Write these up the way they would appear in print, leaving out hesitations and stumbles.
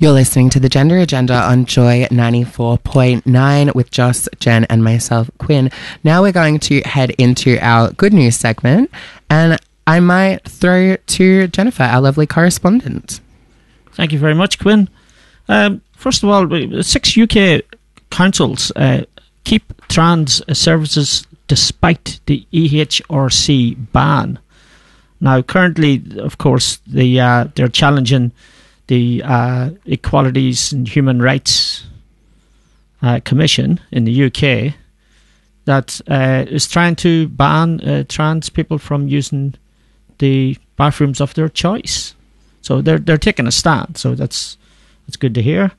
You're listening to the Gender Agenda on Joy 94.9 with Joss, Jen and myself, Quinn. Now we're going to head into our good news segment, and I might throw to Jennifer, our lovely correspondent. Thank you very much, Quinn. First of all, 6 UK councils keep trans services despite the EHRC ban. Now, currently, of course, they're challenging the Equalities and Human Rights Commission in the UK that is trying to ban trans people from using the bathrooms of their choice. So they're taking a stand. So that's good to hear.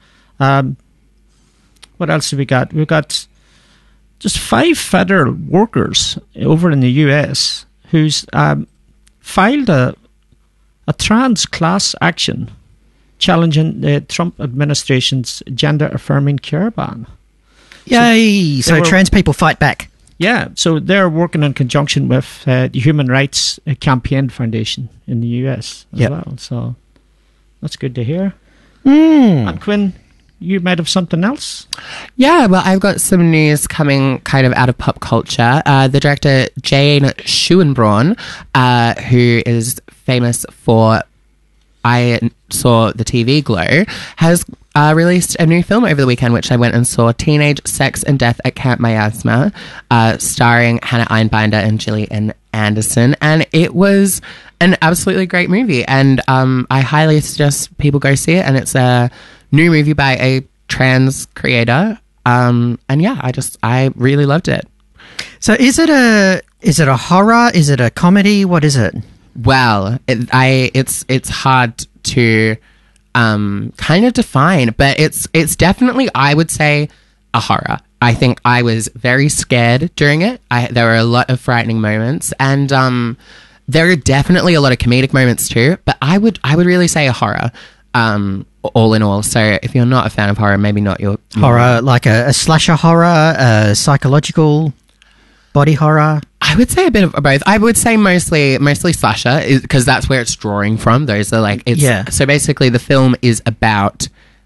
What else have we got? We've got just 5 federal workers over in the US who's filed a trans class action challenging the Trump administration's gender-affirming care ban. Yay! So trans people fight back. Yeah, so they're working in conjunction with the Human Rights Campaign Foundation in the US as well. So that's good to hear. And Quinn, you might have something else? Yeah, well, I've got some news coming kind of out of pop culture. The director Jane Schoenbraun, who is famous for I Saw the TV Glow, has released a new film over the weekend, which I went and saw, Teenage Sex and Death at Camp Miasma, starring Hannah Einbinder and Gillian Anderson. And it was an absolutely great movie. And I highly suggest people go see it. And it's a new movie by a trans creator. And yeah, I really loved it. So is it a horror? Is it a comedy? What is it? Well, it's hard to kind of define, but it's definitely, I would say, a horror. I think I was very scared during it. There were a lot of frightening moments, and there are definitely a lot of comedic moments too. But I would really say a horror, all in all. So if you're not a fan of horror, maybe not your horror, like a slasher horror, a psychological body horror. I would say a bit of both. I would say mostly slasher, because that's where it's drawing from. Those are like, So basically the film is about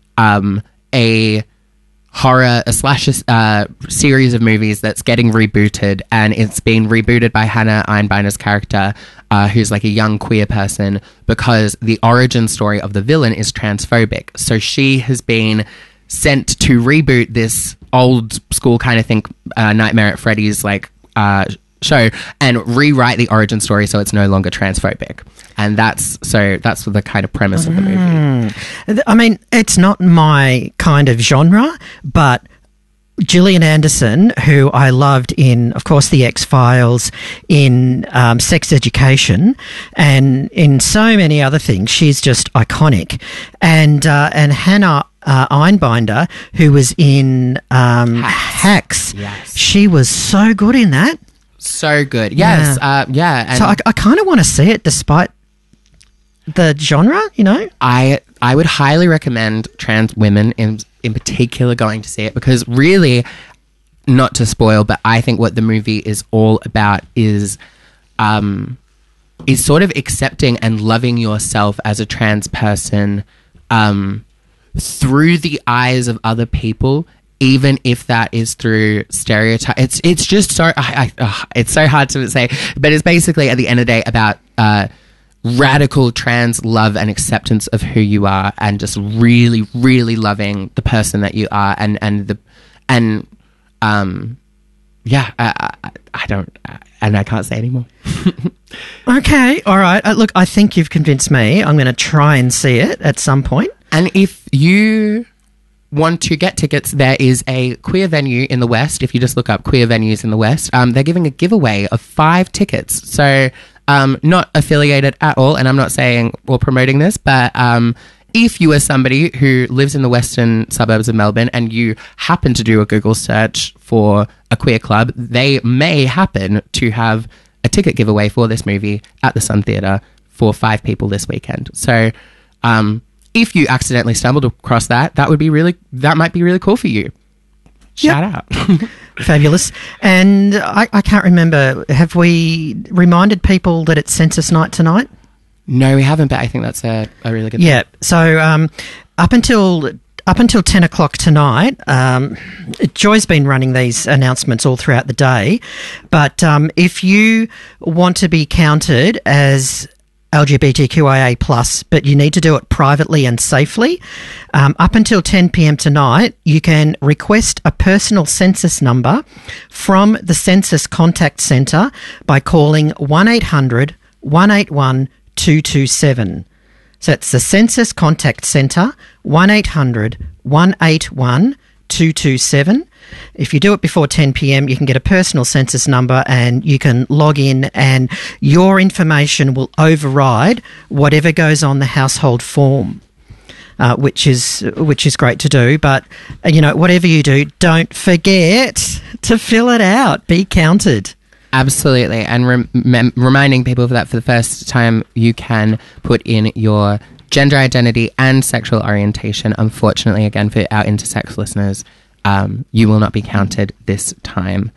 a slasher series of movies that's getting rebooted, and it's been rebooted by Hannah Einbinder's character, who's like a young queer person, because the origin story of the villain is transphobic. So she has been sent to reboot this old school kind of thing, Nightmare at Freddy's show, and rewrite the origin story so it's no longer transphobic. And that's the kind of premise of the movie. I mean, it's not my kind of genre, but Gillian Anderson, who I loved in, of course, The X-Files, in Sex Education, and in so many other things, she's just iconic. And Hannah Einbinder, who was in Hacks, yes. She was so good in that. So good. Yes. So I kind of want to see it despite the genre, you know? I would highly recommend trans women in particular going to see it, because really, not to spoil, but I think what the movie is all about is sort of accepting and loving yourself as a trans person through the eyes of other people, even if that is through stereotype. It's just so it's so hard to say, but it's basically at the end of the day about radical trans love and acceptance of who you are, and just really, really loving the person that you are, I can't say anymore. Okay, all right. Look, I think you've convinced me. I'm going to try and see it at some point. And if you want to get tickets, there is a queer venue in the West. If you just look up queer venues in the West, they're giving a giveaway of 5 tickets. So not affiliated at all, and I'm not saying or promoting this, but if you are somebody who lives in the western suburbs of Melbourne and you happen to do a Google search for a queer club, they may happen to have a ticket giveaway for this movie at the Sun Theatre for 5 people this weekend. So if you accidentally stumbled across that might be really cool for you. Shout out. Fabulous. And I can't remember, have we reminded people that it's Census Night tonight? No, we haven't, but I think that's a really good thing. So up until 10 o'clock tonight, Joy's been running these announcements all throughout the day, but if you want to be counted as LGBTQIA+, but you need to do it privately and safely, up until 10 p.m. tonight, you can request a personal census number from the Census Contact Centre by calling 1-800-181-227. So it's the Census Contact Centre, 1-800-181-227. If you do it before 10 p.m, you can get a personal census number and you can log in, and your information will override whatever goes on the household form, which is great to do. But, whatever you do, don't forget to fill it out. Be counted. Absolutely. And reminding people that for the first time, you can put in your gender identity and sexual orientation. Unfortunately, again, for our intersex listeners, you will not be counted this time.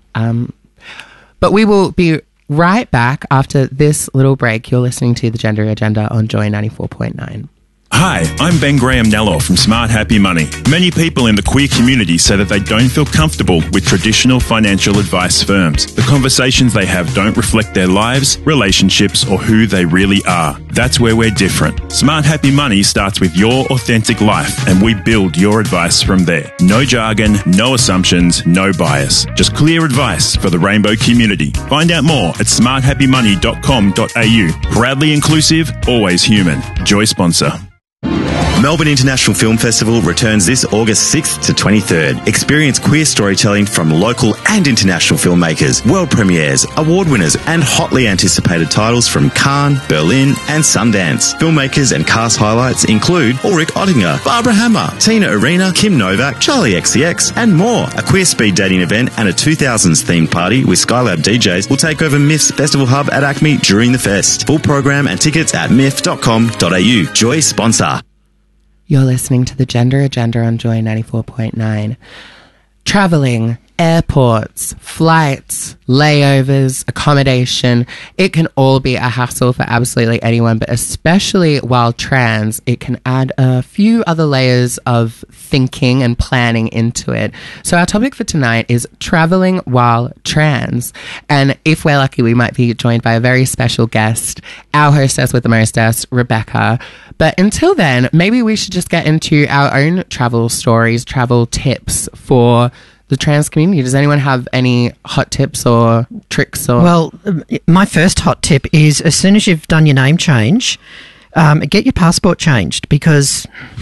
But we will be right back after this little break. You're listening to The Gender Agenda on Joy 94.9. Hi, I'm Ben Graham Nello from Smart Happy Money. Many people in the queer community say that they don't feel comfortable with traditional financial advice firms. The conversations they have don't reflect their lives, relationships, or who they really are. That's where we're different. Smart Happy Money starts with your authentic life, and we build your advice from there. No jargon, no assumptions, no bias. Just clear advice for the rainbow community. Find out more at smarthappymoney.com.au. Proudly inclusive, always human. Joy sponsor. Melbourne International Film Festival returns this August 6th to 23rd. Experience queer storytelling from local and international filmmakers, world premieres, award winners, and hotly anticipated titles from Cannes, Berlin, and Sundance. Filmmakers and cast highlights include Ulrich Oettinger, Barbara Hammer, Tina Arena, Kim Novak, Charlie XCX, and more. A queer speed dating event and a 2000s themed party with Skylab DJs will take over MIF's Festival Hub at Acme during the fest. Full program and tickets at mif.com.au. Joy sponsor. You're listening to The Gender Agenda on Joy 94.9. Travelling, airports, flights, layovers, accommodation, it can all be a hassle for absolutely anyone, but especially while trans, it can add a few other layers of thinking and planning into it. So our topic for tonight is travelling while trans. And if we're lucky, we might be joined by a very special guest, our hostess with the mostess, Rebecca. But until then, maybe we should just get into our own travel stories, travel tips for the trans community. Does anyone have any hot tips or tricks? Well, my first hot tip is as soon as you've done your name change, get your passport changed, because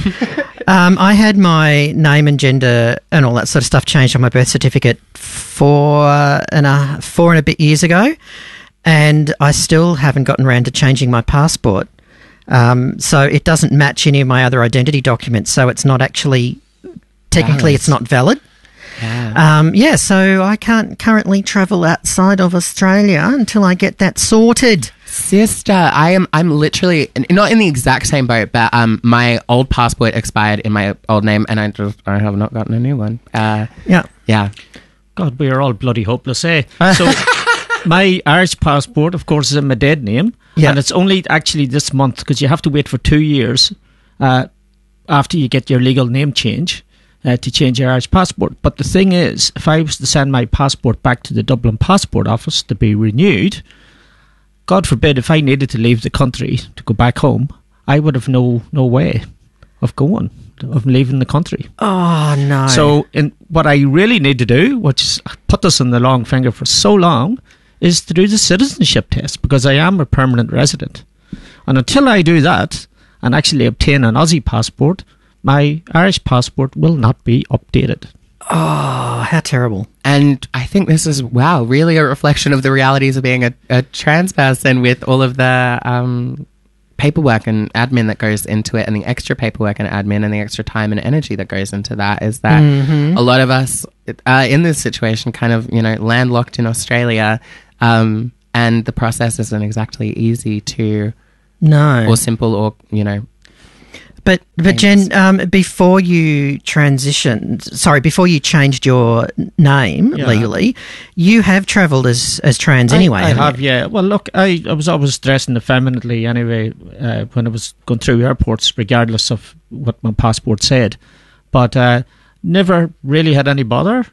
I had my name and gender and all that sort of stuff changed on my birth certificate 4 and a bit years ago, and I still haven't gotten around to changing my passport. So it doesn't match any of my other identity documents, so it's not actually, technically it's not valid. Yeah. So I can't currently travel outside of Australia until I get that sorted. Sister, I'm literally not in the exact same boat, but my old passport expired in my old name, and I have not gotten a new one. Yeah. God, we are all bloody hopeless, eh? So my Irish passport, of course, is in my dead name, and it's only actually this month, because you have to wait for 2 years after you get your legal name change to change your Irish passport. But the thing is, if I was to send my passport back to the Dublin Passport Office to be renewed, God forbid, if I needed to leave the country to go back home, I would have no way of leaving the country. Oh, no. So what I really need to do, which is put this on the long finger for so long, is to do the citizenship test, because I am a permanent resident. And until I do that and actually obtain an Aussie passport, my Irish passport will not be updated. Oh, how terrible. And I think this is, really a reflection of the realities of being a trans person, with all of the paperwork and admin that goes into it, and the extra paperwork and admin and the extra time and energy that goes into that, is that a lot of us in this situation kind of, landlocked in Australia, and the process isn't exactly easy or simple, or, But Jen, before you before you changed your name legally, you have travelled as trans anyway. I have, yeah. Well, look, I was always dressing effeminately anyway when I was going through airports, regardless of what my passport said. But never really had any bother.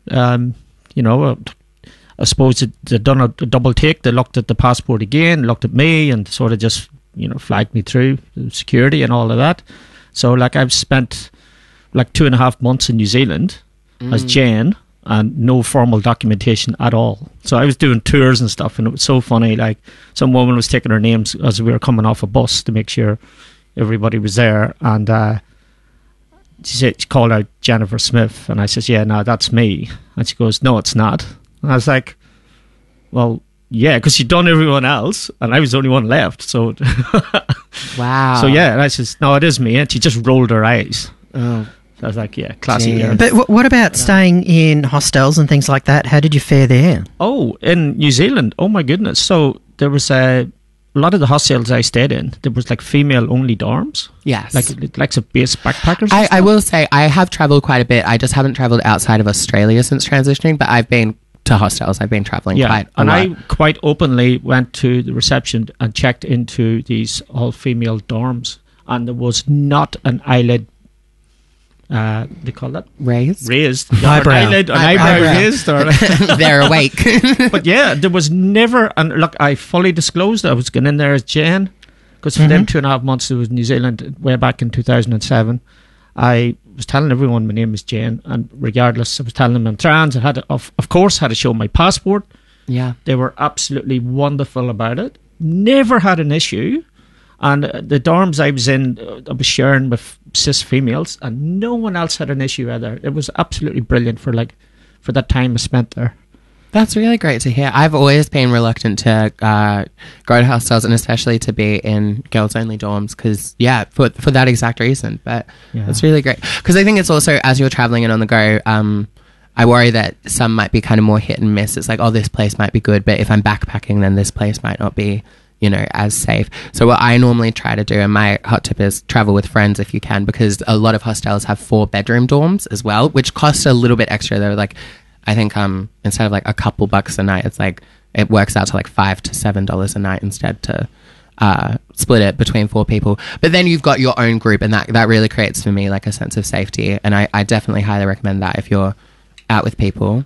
I suppose they'd done a double take. They looked at the passport again, looked at me, and sort of just flagged me through security and all of that. So, I've spent 2.5 months in New Zealand as Jane and no formal documentation at all. So I was doing tours and stuff, and it was so funny. Some woman was taking her names as we were coming off a bus to make sure everybody was there, and she called out Jennifer Smith, and I says, "Yeah, no, that's me." And she goes, "No, it's not." And I was like, "Well, yeah, because she'd done everyone else, and I was the only one left." So, wow. So yeah, and I says, "No, it is me," and she just rolled her eyes. Oh. So I was like, "Yeah, classic." But what about staying in hostels and things like that? How did you fare there? Oh, in New Zealand, oh my goodness! So there was a lot of the hostels I stayed in. There was female-only dorms. Yes, like some base backpackers. I will say I have travelled quite a bit. I just haven't travelled outside of Australia since transitioning, but I've been to hostels. I've been travelling quite a lot. I quite openly went to the reception and checked into these all-female dorms, and there was not an eyelid. They call that raised eyebrow raised, or they're awake. But yeah, there was never. And look, I fully disclosed I was going in there as Jane, because for them 2.5 months it was New Zealand way back in 2007. I was telling everyone my name is Jane, and regardless, I was telling them I'm trans. I had to, of course, had to show my passport. Yeah, they were absolutely wonderful about it. Never had an issue. And the dorms I was in, I was sharing with cis females, and no one else had an issue either. It was absolutely brilliant for that time I spent there. That's really great to hear. I've always been reluctant to go to hostels, and especially to be in girls-only dorms, because, for that exact reason. But it's really great. Because I think it's also, as you're traveling and on the go, I worry that some might be kind of more hit and miss. It's like, oh, this place might be good, but if I'm backpacking, then this place might not be, as safe. So what I normally try to do, and my hot tip is travel with friends if you can, because a lot of hostels have 4-bedroom dorms as well, which cost a little bit extra though. I think instead of a couple bucks a night, it's it works out to $5 to $7 a night instead to split it between 4 people. But then you've got your own group, and that really creates for me a sense of safety. And I definitely highly recommend that if you're out with people.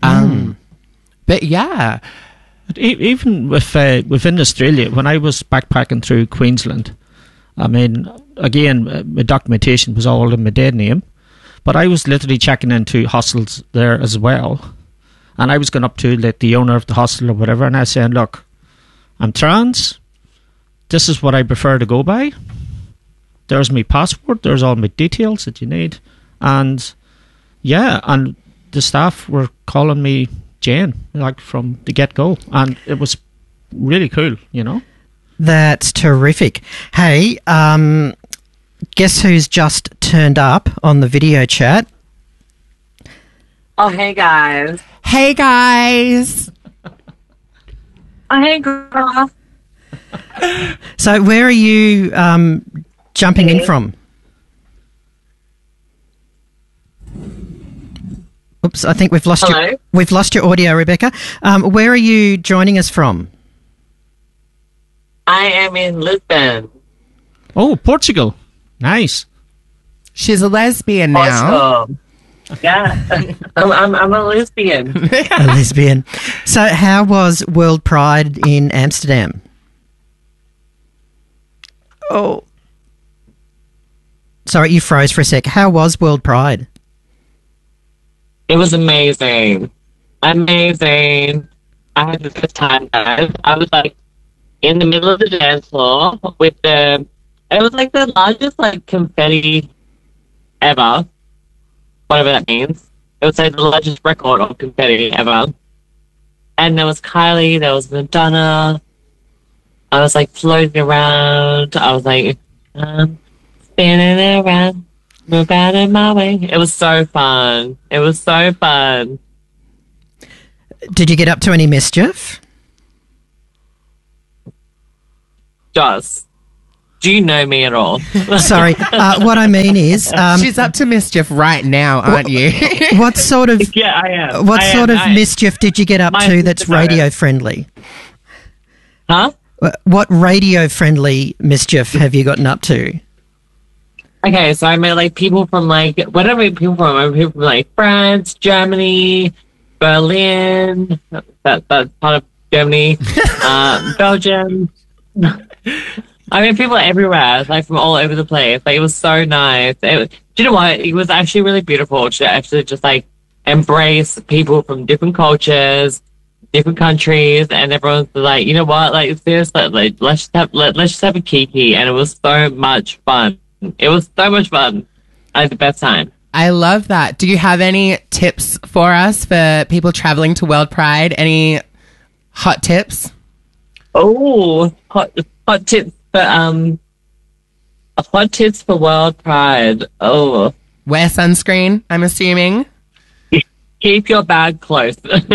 But yeah. Even within Australia, when I was backpacking through Queensland, I mean, again, my documentation was all in my dead name, but I was literally checking into hostels there as well. And I was going up to the owner of the hostel or whatever, and I was saying, "Look, I'm trans. This is what I prefer to go by. There's my passport. There's all my details that you need." And and the staff were calling me Jane, from the get-go, and it was really cool, That's terrific. Hey, guess who's just turned up on the video chat? Oh, hey guys. Hey guys. Oh, hey girl. So where are you jumping in from? Oops, I think we've lost your audio, Rebecca. Where are you joining us from? I am in Lisbon. Oh, Portugal. Nice. She's a lesbian now. Portugal. Yeah, I'm a lesbian. A lesbian. So how was World Pride in Amsterdam? Oh. Sorry, you froze for a sec. How was World Pride? It was amazing. Amazing. I had the best time, guys. I was in the middle of the dance floor with it was the largest confetti ever. Whatever that means. It was the largest record of confetti ever. And there was Kylie, there was Madonna. I was floating around. I was spinning around. Move out of my way. It was so fun. It was so fun. Did you get up to any mischief? Just. Do you know me at all? Sorry, what I mean is... she's up to mischief right now, aren't you? What sort of... Yeah, I am. What sort of mischief did you get up to that's radio-friendly? Huh? What radio-friendly mischief have you gotten up to? Okay, so I met, like, people from, like... What did I meet people from? I met people from, like, France, Germany, Berlin... That's part of Germany. Belgium... I mean, people everywhere, like from all over the place. Like, it was so nice. Do you know what? It was actually really beautiful to actually just like embrace people from different cultures, different countries, and everyone's like, you know what? Like, seriously, like, let's just have a kiki, and it was so much fun. It was so much fun. I had the best time. I love that. Do you have any tips for us for people traveling to World Pride? Any hot tips? Oh, hot tips. Hot tips for World Pride. Oh. Wear sunscreen, I'm assuming. Keep your bag close.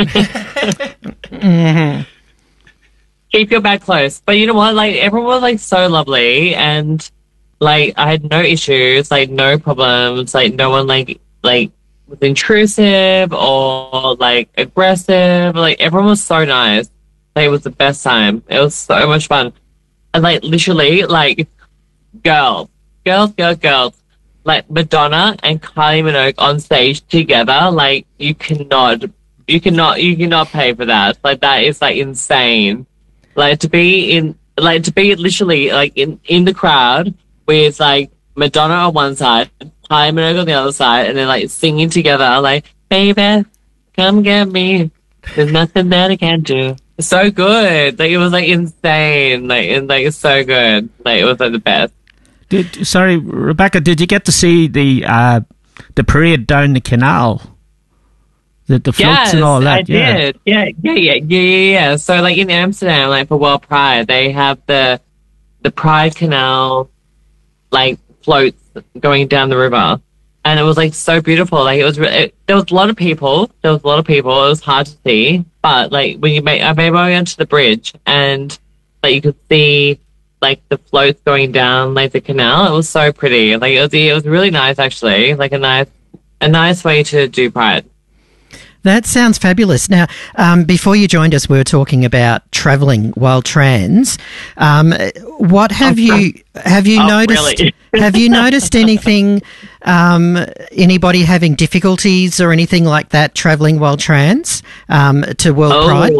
Mm-hmm. Keep your bag close. But you know what? Like, everyone was, like, so lovely. And, like, I had no issues, like, no problems. Like, no one, like was intrusive or, like, aggressive. Like, everyone was so nice. Like, it was the best time. It was so much fun. And, like, literally, like, girls. Like, Madonna and Kylie Minogue on stage together, like, you cannot pay for that. Like, that is, like, insane. Like, to be literally, like, in the crowd with, like, Madonna on one side, Kylie Minogue on the other side, and then, like, singing together, like, baby, come get me. There's nothing that I can't do. So good. Like, it was, like, insane. Like, it's so good. Like, it was, like, the best. Sorry, Rebecca, did you get to see the parade down the canal? The floats and all that? I did. Yeah. So, like, in Amsterdam, like, for World Pride, they have the Pride Canal, like, floats going down the river. And it was, like, so beautiful. Like, there was a lot of people. It was hard to see. But, like, when I made my way onto the bridge and, like, you could see, like, the floats going down, like, the canal. It was so pretty. Like, it was really nice, actually. Like, a nice way to do Pride. That sounds fabulous. Now, before you joined us, we were talking about travelling while trans. What have you noticed? Really? Have you noticed anything? Anybody having difficulties or anything like that travelling while trans to World Pride?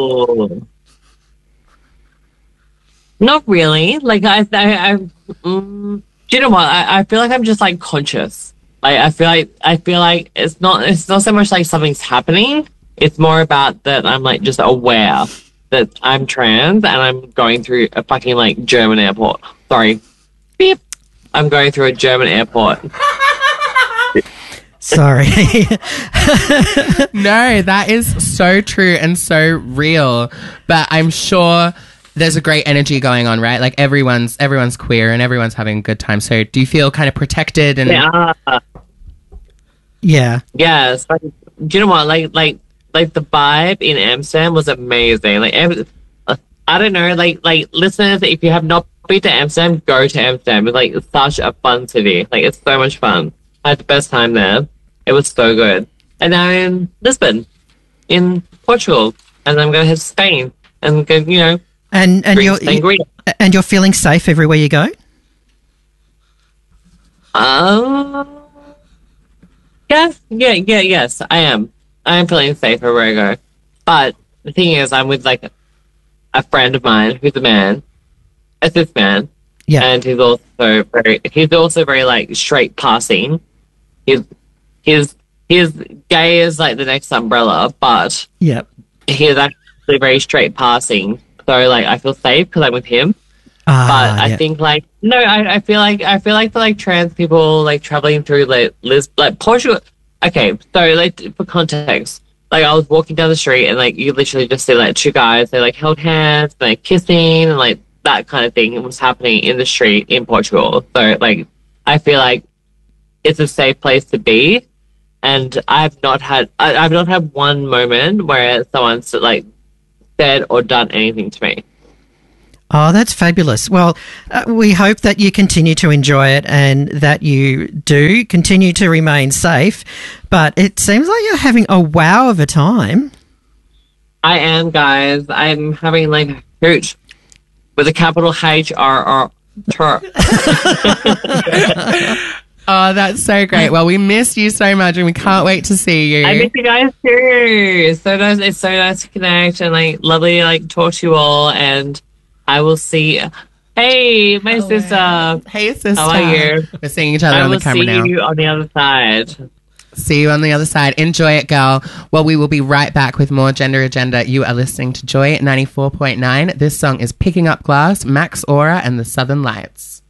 Not really. Like, do you know what? I feel like I'm just, like, conscious. Like, I feel like it's not so much like something's happening. It's more about that I'm, like, just aware that I'm trans and I'm going through a fucking, like, German airport. Sorry. Beep. I'm going through a German airport. Sorry. No, that is so true and so real. But I'm sure there's a great energy going on, right? Like, everyone's queer and everyone's having a good time. So do you feel kind of protected? And Yeah. Yes. Like, do you know what? Like the vibe in Amsterdam was amazing. Like, I don't know, like, listeners, if you have not been to Amsterdam, go to Amsterdam. It's, like, such a fun city. Like, it's so much fun. I had the best time there. It was so good. And now I'm in Lisbon, in Portugal, and I'm going to head to Spain and go, you know, and you're feeling safe everywhere you go? Yes, I am. I am feeling safe everywhere I go. But the thing is, I'm with, like, a friend of mine who's a cis man. Yeah. And he's also very, like, straight passing. He's gay as, like, the next umbrella, but yeah, he is actually very straight passing. So, like, I feel safe because I'm with him. But I think, like, no, I feel like for, like, trans people, like, traveling through, like, Portugal. Okay, so, like, for context, like, I was walking down the street and, like, you literally just see, like, two guys, they, like, held hands, and, like, kissing, and, like, that kind of thing was happening in the street in Portugal. So, like, I feel like it's a safe place to be, and I've not had one moment where someone's, like, said or done anything to me. Oh, that's fabulous. Well, we hope that you continue to enjoy it and that you do continue to remain safe. But it seems like you're having a wow of a time. I am, guys. I'm having like a hoot with a capital HRR. Oh, that's so great. Well, we missed you so much and we can't wait to see you. I miss you guys too. It's so nice. It's so nice to connect and like lovely to like talk to you all. And I will see. Hey, my sister. Hey, sister. How are you? We're seeing each other on the camera now. I will see you on the other side. See you on the other side. Enjoy it, girl. Well, we will be right back with more Gender Agenda. You are listening to Joy 94.9. This song is Picking Up Glass, Max Aura, and the Southern Lights.